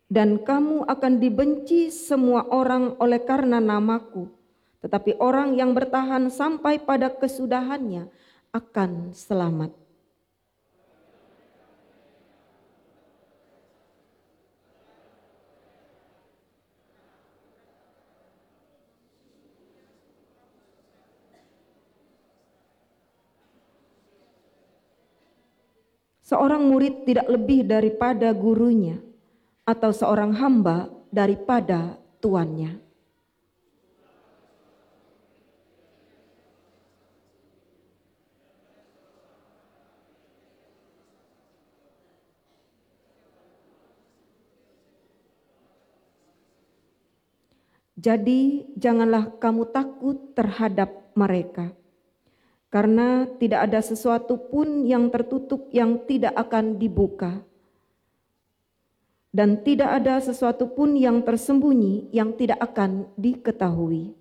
Dan kamu akan dibenci semua orang oleh karena namaku, tetapi orang yang bertahan sampai pada kesudahannya akan selamat. Seorang murid tidak lebih daripada gurunya, atau seorang hamba daripada tuannya. Jadi janganlah kamu takut terhadap mereka, karena tidak ada sesuatu pun yang tertutup yang tidak akan dibuka, dan tidak ada sesuatu pun yang tersembunyi yang tidak akan diketahui.